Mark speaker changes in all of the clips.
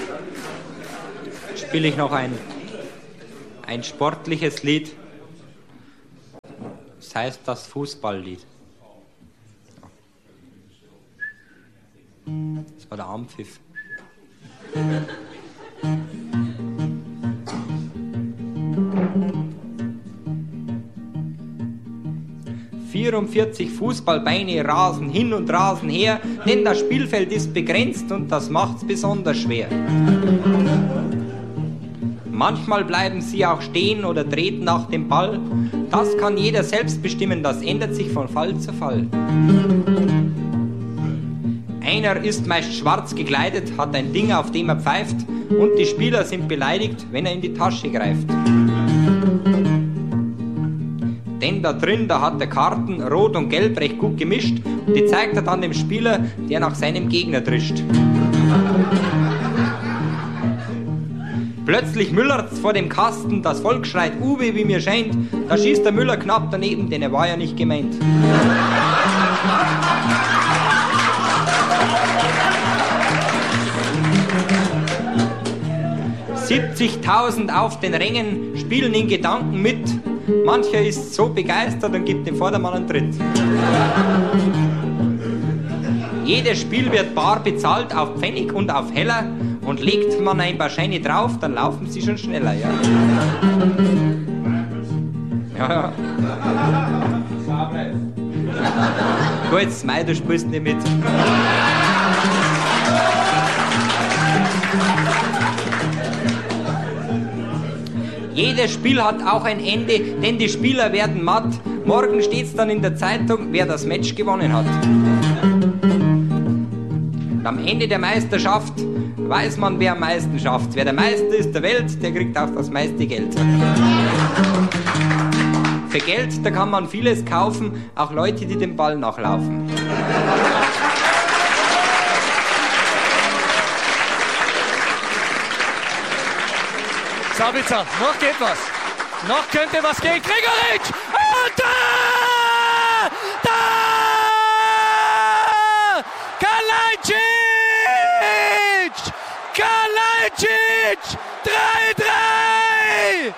Speaker 1: spiele ich noch ein sportliches Lied. Das heißt das Fußballlied. Das war der Anpfiff. 44 Fußballbeine rasen hin und rasen her, denn das Spielfeld ist begrenzt und das macht's besonders schwer. Manchmal bleiben sie auch stehen oder treten nach dem Ball. Das kann jeder selbst bestimmen, das ändert sich von Fall zu Fall. Einer ist meist schwarz gekleidet, hat ein Ding, auf dem er pfeift, und die Spieler sind beleidigt, wenn er in die Tasche greift. Denn da drin, da hat er Karten, rot und gelb, recht gut gemischt, und die zeigt er dann dem Spieler, der nach seinem Gegner drischt. Plötzlich müllert's vor dem Kasten, das Volk schreit Uwe, wie mir scheint, da schießt der Müller knapp daneben, denn er war ja nicht gemeint. »70.000 auf den Rängen spielen in Gedanken mit. Mancher ist so begeistert und gibt dem Vordermann einen Tritt. Jedes Spiel wird bar bezahlt auf Pfennig und auf Heller. Und legt man ein paar Scheine drauf, dann laufen sie schon schneller, ja. Ja. Gut, Mai, du spielst nicht mit. Jedes Spiel hat auch ein Ende, denn die Spieler werden matt. Morgen steht's dann in der Zeitung, wer das Match gewonnen hat. Und am Ende der Meisterschaft weiß man, wer am meisten schafft. Wer der Meister ist der Welt, der kriegt auch das meiste Geld. Für Geld, da kann man vieles kaufen, auch Leute, die dem Ball nachlaufen.
Speaker 2: Sabitzer, noch geht was. Noch könnte was gehen. Gregoritsch! Und da! Da! Kalajdzic! Kalajdzic! 3-3!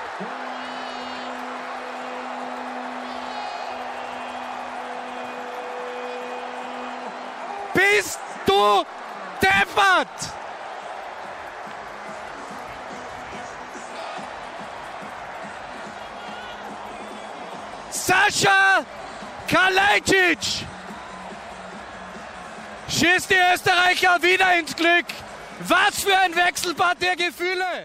Speaker 2: Bist du deppert? Sascha Kalajdzic schießt die Österreicher wieder ins Glück. Was für ein Wechselbad der Gefühle!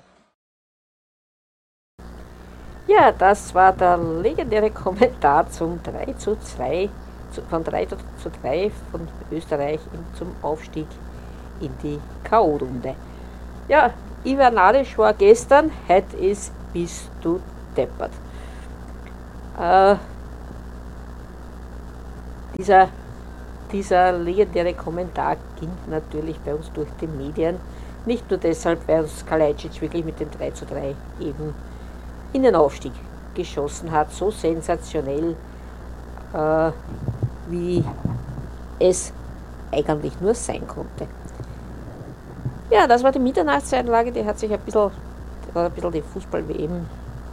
Speaker 3: Ja, das war der legendäre Kommentar zum 3:2, von 3:3 von Österreich zum Aufstieg in die K.O.-Runde. Ja, Ivanovic war gestern, heute ist bist du deppert. Dieser legendäre Kommentar ging natürlich bei uns durch die Medien. Nicht nur deshalb, weil uns Kalajdzic wirklich mit dem 3:3 eben in den Aufstieg geschossen hat. So sensationell, wie es eigentlich nur sein konnte. Ja, das war die Mitternachtseinlage, die hat sich ein bisschen die Fußball-WM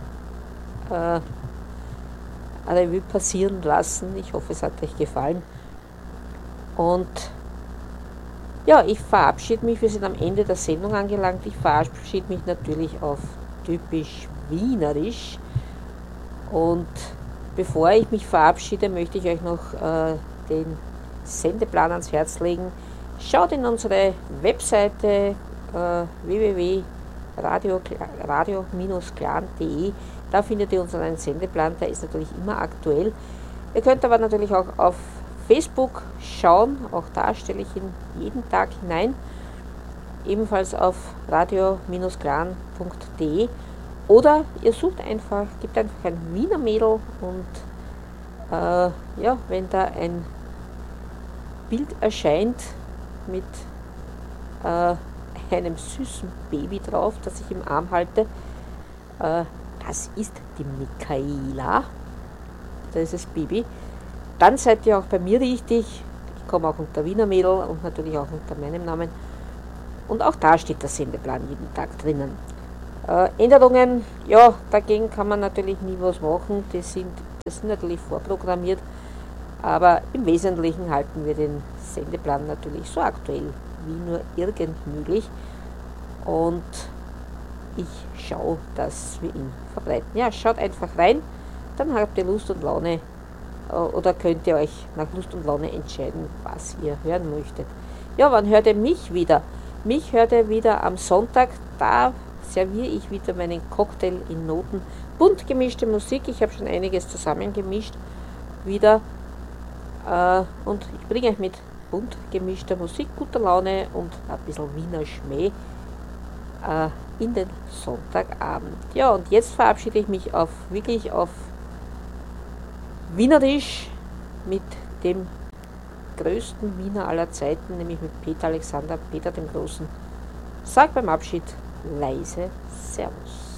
Speaker 3: Revue passieren lassen. Ich hoffe, es hat euch gefallen. Und ja, ich verabschiede mich, wir sind am Ende der Sendung angelangt. Ich verabschiede mich natürlich auf typisch wienerisch. Und bevor ich mich verabschiede, möchte ich euch noch den Sendeplan ans Herz legen. Schaut in unsere Webseite www.radio-clan.de. Da findet ihr unseren Sendeplan, der ist natürlich immer aktuell. Ihr könnt aber natürlich auch auf Facebook schauen, auch da stelle ich ihn jeden Tag hinein, ebenfalls auf radio-clan.de, oder ihr sucht einfach, gebt einfach ein Wiener Mädel und ja, wenn da ein Bild erscheint mit einem süßen Baby drauf, das ich im Arm halte, das ist die Michaela, das ist das Baby. Dann seid ihr auch bei mir richtig. Ich komme auch unter Wiener Mädel und natürlich auch unter meinem Namen. Und auch da steht der Sendeplan jeden Tag drinnen. Änderungen, ja, dagegen kann man natürlich nie was machen, das sind natürlich vorprogrammiert, aber im Wesentlichen halten wir den Sendeplan natürlich so aktuell wie nur irgend möglich und ich schaue, dass wir ihn verbreiten. Ja, schaut einfach rein, dann habt ihr Lust und Laune oder könnt ihr euch nach Lust und Laune entscheiden, was ihr hören möchtet. Ja, wann hört ihr mich wieder? Mich hört ihr wieder am Sonntag, da serviere ich wieder meinen Cocktail in Noten. Bunt gemischte Musik, ich habe schon einiges zusammengemischt wieder und ich bringe euch mit bunt gemischter Musik, guter Laune und ein bisschen Wiener Schmäh in den Sonntagabend. Ja, und jetzt verabschiede ich mich wirklich auf Wienerisch mit dem größten Wiener aller Zeiten, nämlich mit Peter Alexander, Peter dem Großen. Sag beim Abschied leise Servus.